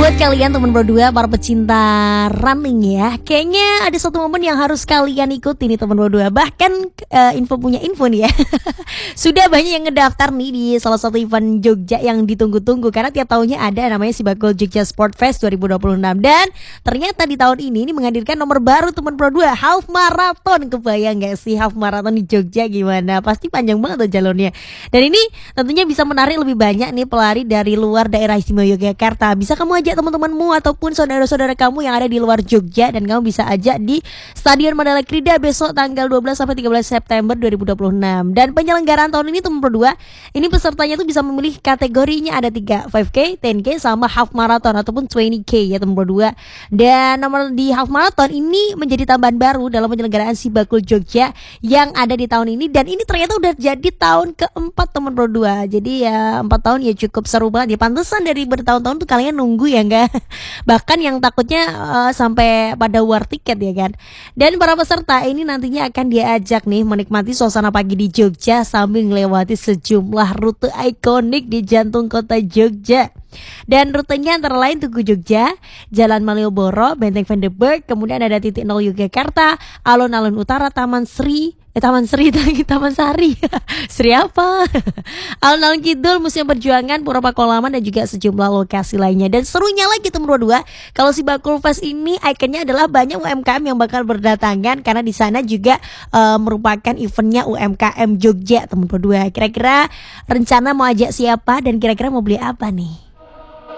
Buat kalian teman berdua, para pecinta running ya, kayaknya ada satu momen yang harus kalian ikuti nih teman berdua. Bahkan punya info nih ya. Sudah banyak yang ngedaftar nih di salah satu event Jogja yang ditunggu-tunggu, karena tiap tahunnya ada namanya Sibakul Jogja Sport Fest 2026. Dan ternyata di tahun ini menghadirkan nomor baru teman berdua, half marathon. Kebayang gak sih half marathon di Jogja gimana? Pasti panjang banget tuh jalurnya. Dan ini tentunya bisa menarik lebih banyak nih pelari dari luar daerah istimewa Yogyakarta. Bisa kamu ajak teman-temanmu ataupun saudara-saudara kamu yang ada di luar Jogja, dan kamu bisa ajak di Stadion Mandala Krida besok tanggal 12 sampai 13 September 2026. Dan penyelenggaraan tahun ini teman berdua, ini pesertanya tuh bisa memilih kategorinya ada 3, 5K, 10K sama half marathon ataupun 20K ya teman berdua. Dan nomor di half marathon ini menjadi tambahan baru dalam penyelenggaraan Sibakul Jogja yang ada di tahun ini, dan ini ternyata udah jadi tahun keempat teman berdua. Jadi ya 4 tahun ya cukup seru banget ya, pantesan dari bertahun-tahun tuh kalian nunggu ya enggak? Bahkan yang takutnya sampai pada war tiket ya kan. Dan para peserta ini nantinya akan diajak nih menikmati suasana pagi di Jogja sambil melewati sejumlah rute ikonik di jantung kota Jogja. Dan rutenya antara lain Tugu Jogja, Jalan Malioboro, Benteng Vandenberg, kemudian ada titik 0 Yogyakarta, alun-alun utara, Taman Sari, Sri apa? Alun-alun Kidul, Museum Perjuangan, Pura Pakualaman, dan juga sejumlah lokasi lainnya. Dan serunya lagi teman berdua, kalau Sibakul Fest ini ikonnya adalah banyak UMKM yang bakal berdatangan, karena di sana juga merupakan eventnya UMKM Jogja teman berdua. Kira-kira rencana mau ajak siapa dan kira-kira mau beli apa nih?